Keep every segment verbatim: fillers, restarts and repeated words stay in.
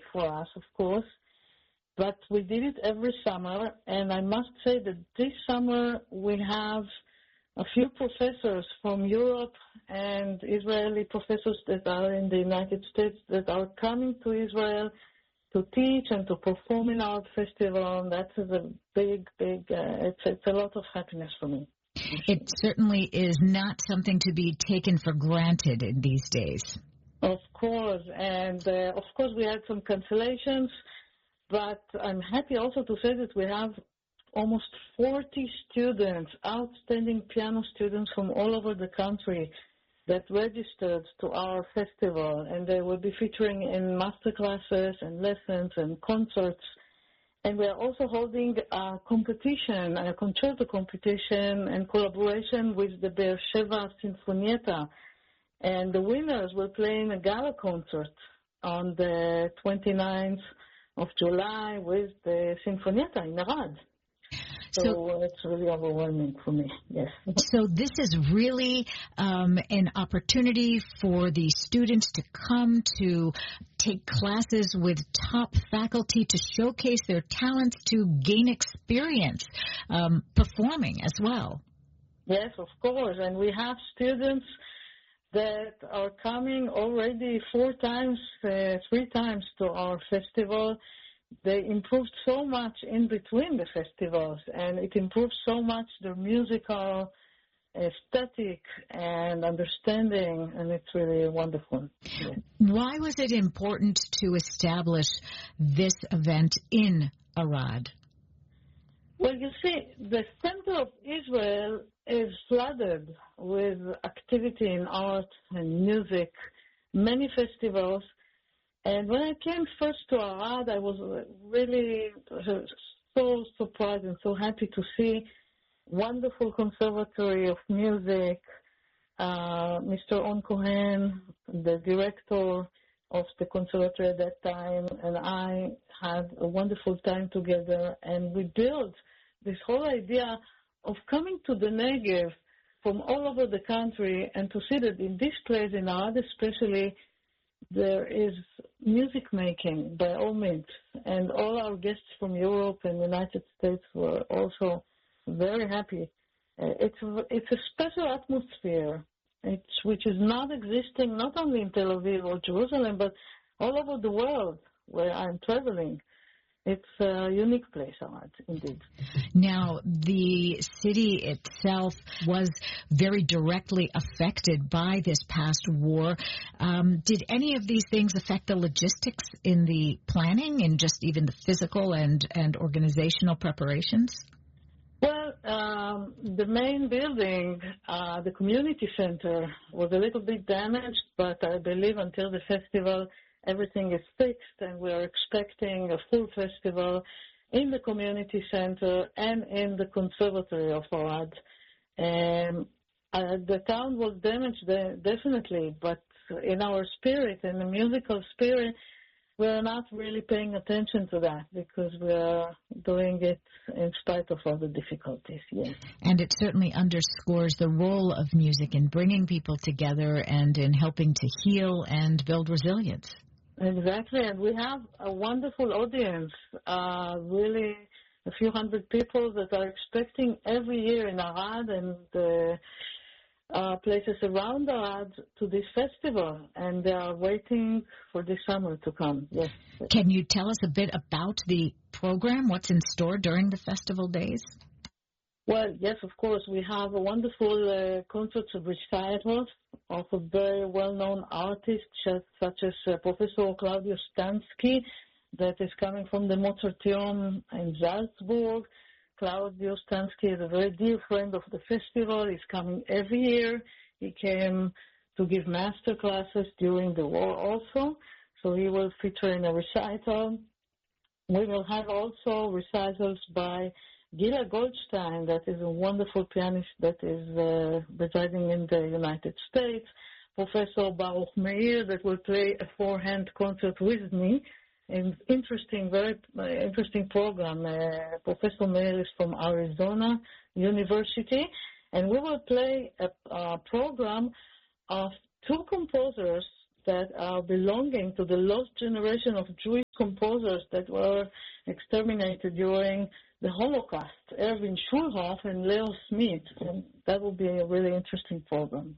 for us, of course, but we did it every summer, and I must say that this summer we have a few professors from Europe and Israeli professors that are in the United States that are coming to Israel to teach and to perform in our festival, and that is a big, big, uh, it's, it's a lot of happiness for me. It certainly is not something to be taken for granted in these days. Of course, and uh, of course we had some cancellations, but I'm happy also to say that we have almost forty students, outstanding piano students from all over the country that registered to our festival, and they will be featuring in master classes and lessons and concerts. And we are also holding a competition, a concerto competition in collaboration with the Be'er Sheva Sinfonietta. And the winners will play in a gala concert on the twenty-ninth of July with the Sinfonietta in Arad. So, so it's really overwhelming for me, yes. So this is really um, an opportunity for the students to come to take classes with top faculty to showcase their talents, to gain experience um, performing as well. Yes, of course. And we have students that are coming already four times, uh, three times to our festival. They improved so much in between the festivals, and it improved so much their musical aesthetic and understanding, and it's really wonderful. Yeah. Why was it important to establish this event in Arad? Well, you see, the center of Israel is flooded with activity in art and music, many festivals. And when I came first to Arad, I was really so surprised and so happy to see wonderful conservatory of music. Uh, Mister On Cohen, the director of the conservatory at that time, and I had a wonderful time together, and we built this whole idea of coming to the Negev from all over the country and to see that in this place, in Arad especially, there is music making by all means, and all our guests from Europe and the United States were also very happy. Uh, it's it's a special atmosphere, it's, which is not existing not only in Tel Aviv or Jerusalem, but all over the world where I'm traveling. It's a unique place, Arad, indeed. Now, the city itself was very directly affected by this past war. Um, did any of these things affect the logistics in the planning and just even the physical and, and organizational preparations? Well, um, the main building, uh, the community center, was a little bit damaged, but I believe until the festival everything is fixed, and we are expecting a full festival in the community center and in the conservatory of Arad. Um, uh, the town was damaged, uh, definitely, but in our spirit, in the musical spirit, we are not really paying attention to that because we are doing it in spite of all the difficulties, yes. And it certainly underscores the role of music in bringing people together and in helping to heal and build resilience. Exactly, and we have a wonderful audience, uh, really a few hundred people that are expecting every year in Arad and the uh, places around Arad to this festival, and they are waiting for this summer to come. Yes. Can you tell us a bit about the program, what's in store during the festival days? Well, yes, of course. We have a wonderful uh, concerts of recitals of a very well-known artists such as uh, Professor Claudio Stansky, that is coming from the Mozarteum in Salzburg. Claudio Stansky is a very dear friend of the festival. He's coming every year. He came to give master classes during the war also, so he will feature in a recital. We will have also recitals by Gila Goldstein, that is a wonderful pianist that is uh, residing in the United States. Professor Baruch Meir, that will play a four-hand concert with me. An interesting, very uh, interesting program. Uh, Professor Meir is from Arizona University, and we will play a, a program of two composers that are belonging to the lost generation of Jewish composers that were exterminated during the Holocaust, Erwin Schulhoff and Leo Smith. And that will be a really interesting program.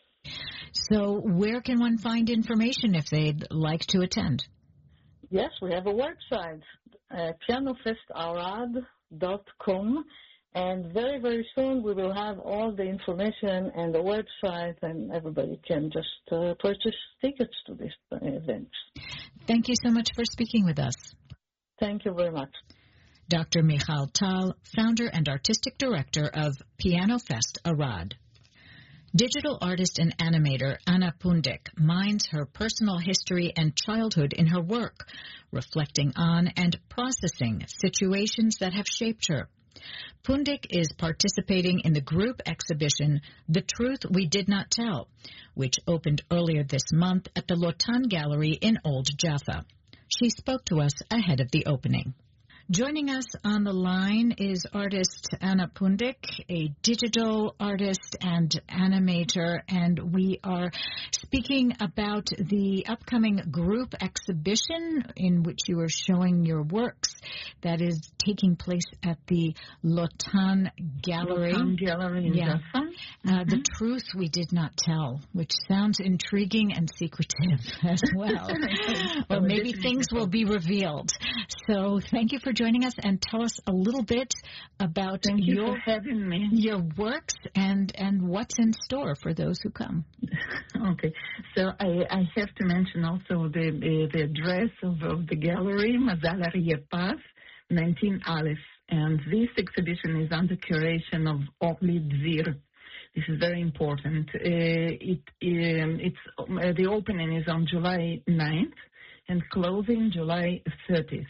So where can one find information if they'd like to attend? Yes, we have a website, uh, piano fest arad dot com. And very, very soon we will have all the information and the website, and everybody can just uh, purchase tickets to this uh, event. Thank you so much for speaking with us. Thank you very much. Doctor Michal Tal, founder and artistic director of Piano Fest Arad. Digital artist and animator Anna Pundik mines her personal history and childhood in her work, reflecting on and processing situations that have shaped her. Pundik is participating in the group exhibition The Truth We Did Not Tell, which opened earlier this month at the Lotan Gallery in Old Jaffa. She spoke to us ahead of the opening. Joining us on the line is artist Anna Pundik, a digital artist and animator, and we are speaking about the upcoming group exhibition in which you are showing your works that is taking place at the Lotan Gallery. Lotan Gallery in yeah. Jaffa. Uh, mm-hmm. The Truth We Did Not Tell, which sounds intriguing and secretive as well. Or maybe things will be revealed. So thank you for joining us, and tell us a little bit about Thank you your, for having me. your works and, and what's in store for those who come. Okay. So I, I have to mention also the, the, the address of, of the gallery, Mazal Aryeh Path, nineteen Aleph. And this exhibition is under curation of Orly Dvir. This is very important. Uh, it, um, it's, uh, the opening is on July ninth and closing July thirtieth.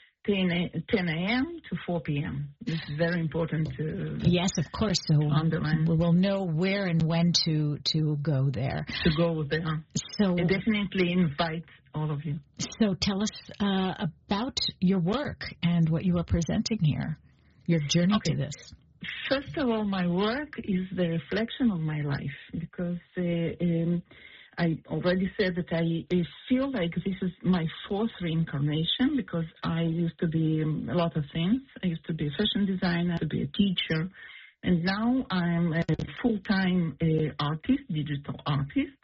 ten a.m. to four p.m. This is very important to Yes, of course. So underline. We will know where and when to, to go there. To go there. So I definitely invite all of you. So tell us uh, about your work and what you are presenting here, your journey okay. to this. First of all, my work is the reflection of my life because uh, um, I already said that I, I feel like this is my fourth reincarnation because I used to be um, a lot of things. I used to be a fashion designer, to be a teacher, and now I'm a full-time uh, artist, digital artist.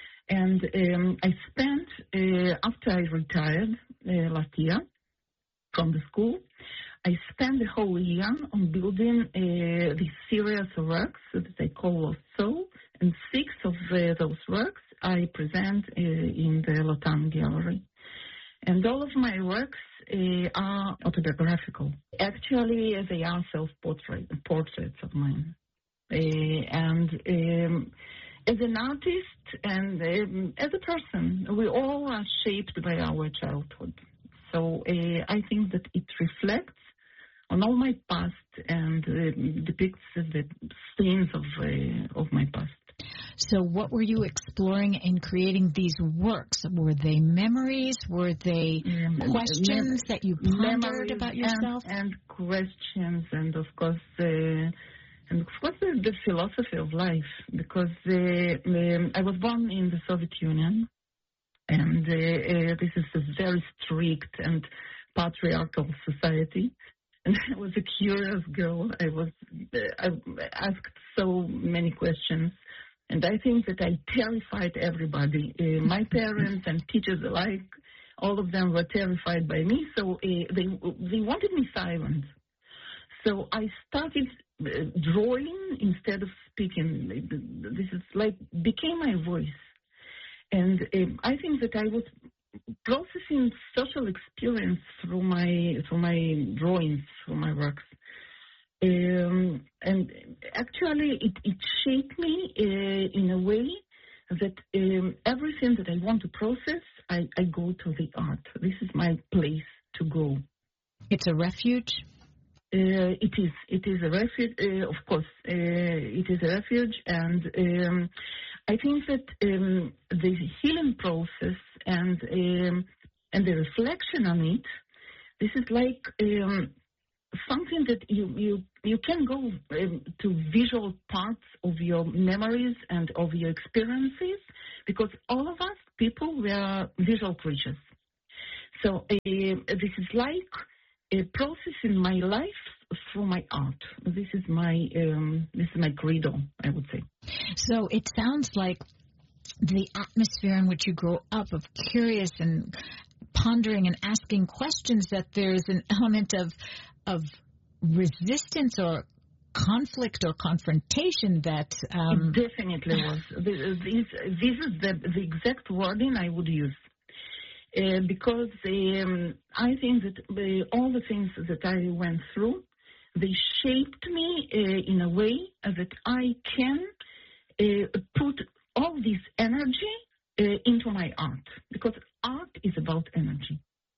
And um, I spent, uh, after I retired uh, last year from the school, I spent the whole year on building uh, this series of works that I call Lost Soul, and six of uh, those works I present uh, in the Lotan Gallery. And all of my works uh, are autobiographical. Actually, they are self-portrait portraits of mine. Uh, and um, as an artist and um, as a person, we all are shaped by our childhood. So uh, I think that it reflects on all my past and uh, depicts the scenes of uh, of my past. So what were you exploring in creating these works? Were they memories? Were they um, questions mem- that you pondered about yourself? And, and questions, and of course, uh, and of course the, the philosophy of life. Because uh, um, I was born in the Soviet Union, and uh, uh, this is a very strict and patriarchal society. And I was a curious girl. I was uh, I asked so many questions. And I think that I terrified everybody. Uh, my parents and teachers alike, all of them were terrified by me, so uh, they they wanted me silent. So I started uh, drawing instead of speaking. This is like became my voice. And uh, I think that I was processing social experience through my through my drawings, through my works. Um, and actually, it, it shaped me uh, in a way that um, everything that I want to process, I, I go to the art. This is my place to go. It's a refuge? Uh, it is. It is a refuge, uh, of course. Uh, it is a refuge, and um, I think that um, the healing process and um, and the reflection on it, this is like... Um, something that you, you, you can go um, to visual parts of your memories and of your experiences, because all of us, people, we are visual creatures. So uh, this is like a process in my life through my art. This is my um, this is my credo, I would say. So it sounds like the atmosphere in which you grow up of curious and pondering and asking questions, that there's an element of of resistance or conflict or confrontation that... Um... It definitely was. This, this is the, the exact wording I would use. Uh, because um, I think that uh, all the things that I went through, they shaped me uh, in a way that I can uh, put all this energy uh, into my art, because art is about energy.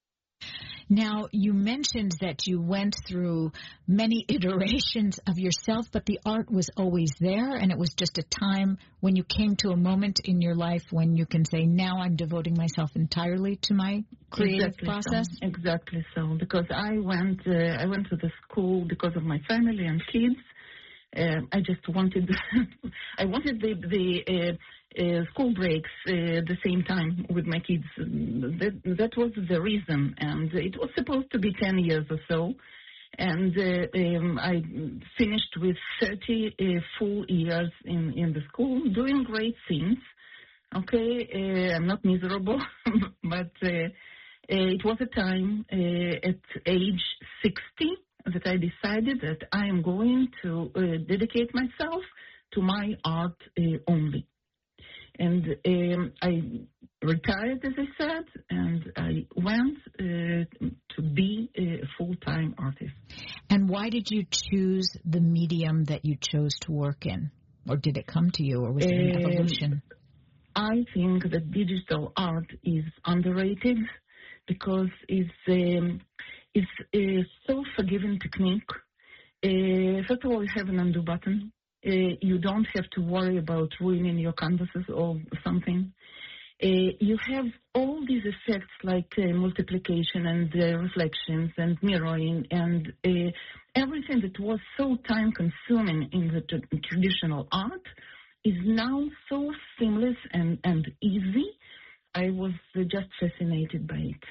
Now, you mentioned that you went through many iterations of yourself, but the art was always there, and it was just a time when you came to a moment in your life when you can say, now I'm devoting myself entirely to my creative exactly process? So. Exactly so, because I went, uh, I went to the school because of my family and kids. Uh, I just wanted, I wanted the, the uh, uh, school breaks uh, the same time with my kids. That, that was the reason, and it was supposed to be ten years or so. And uh, um, I finished with thirty uh, full years in, in the school, doing great things. Okay, uh, I'm not miserable, but uh, uh, it was a time uh, at age sixty that I decided that I am going to uh, dedicate myself to my art uh, only. And um, I retired, as I said, and I went uh, to be a full-time artist. And why did you choose the medium that you chose to work in? Or did it come to you, or was there an Um, evolution? I think that digital art is underrated because it's um, it's a self-forgiving technique. Uh, first of all, you have an undo button. Uh, you don't have to worry about ruining your canvases or something. Uh, you have all these effects like uh, multiplication and uh, reflections and mirroring and uh, everything that was so time-consuming in the t- traditional art is now so seamless and, and easy. I was uh, just fascinated by it.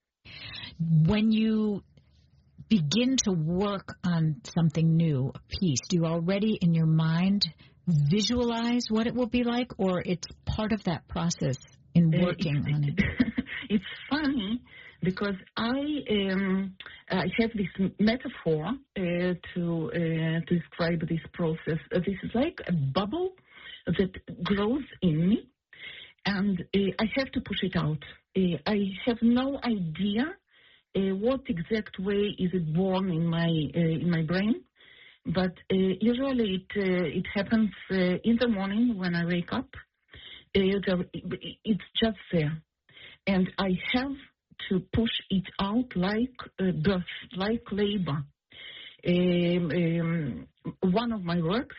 When you begin to work on something new, a piece, do you already in your mind visualize what it will be like, or it's part of that process in working uh, on it? It's funny because I um, I have this metaphor uh, to uh, to describe this process. Uh, this is like a bubble that grows in me, and uh, I have to push it out. Uh, I have no idea uh, what exact way is it born in my uh, in my brain, but uh, usually it uh, it happens uh, in the morning when I wake up. Uh, it's just there, and I have to push it out like uh, birth, like labor. Um, um, one of my works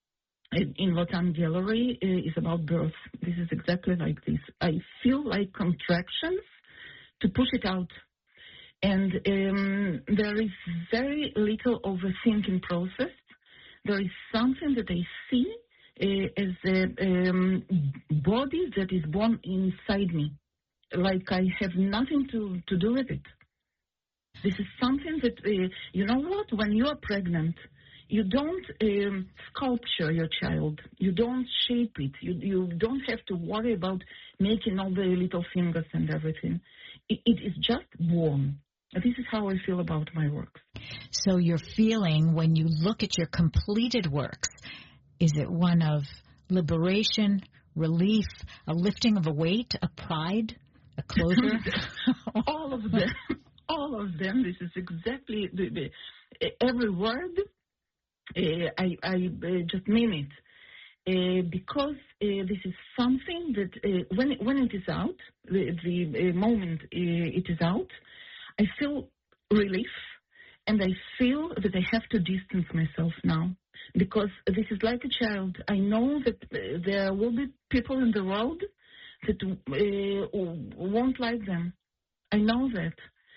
in Lotan Gallery uh, is about birth. This is exactly like this. I feel like contractions to push it out. And um, there is very little overthinking process. There is something that I see uh, as a um, body that is born inside me. Like I have nothing to, to do with it. This is something that, uh, you know what, when you are pregnant, you don't um, sculpture your child. You don't shape it. You, you don't have to worry about making all the little fingers and everything. It, it is just born. This is how I feel about my works. So your feeling when you look at your completed works, is it one of liberation, relief, a lifting of a weight, a pride, a closure? All of them. All of them. This is exactly the, the, every word. Uh, I, I uh, just mean it uh, because uh, this is something that uh, when it, when it is out, the, the uh, moment uh, it is out, I feel relief, and I feel that I have to distance myself now because this is like a child. I know that uh, there will be people in the world that uh, won't like them. I know that.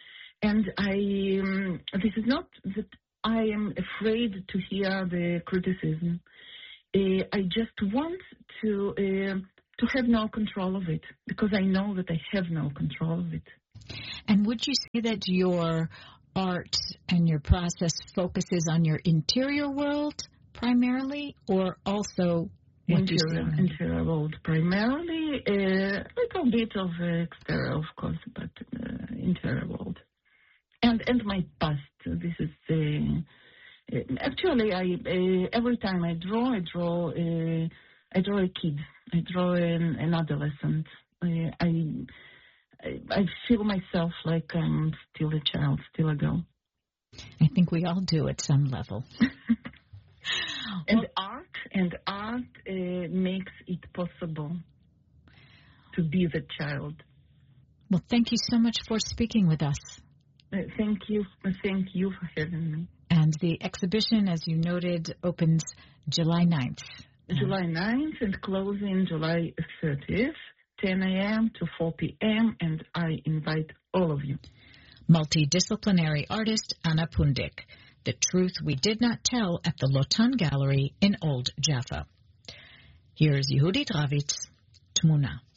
and I um, this is not that I am afraid to hear the criticism. Uh, I just want to uh, to have no control of it, because I know that I have no control of it. And would you say that your art and your process focuses on your interior world primarily, or also what interior, you see? Interior world primarily, a uh, little bit of uh, exterior, of course, but uh, interior world. And and my past. This is uh, actually I uh, every time I draw, I draw uh, I draw a kid. I draw an, an adolescent. Uh, I I feel myself like I'm still a child, still a girl. I think we all do at some level. And well, art and art uh, makes it possible to be the child. Well, thank you so much for speaking with us. Uh, thank you, thank you for having me. And the exhibition, as you noted, opens July ninth. July ninth and closing July thirtieth, ten a.m. to four p.m., and I invite all of you. Multidisciplinary artist Anna Pundik, The Truth We Did Not Tell at the Lotan Gallery in Old Jaffa. Here's Yehudit Ravitz, Tmuna.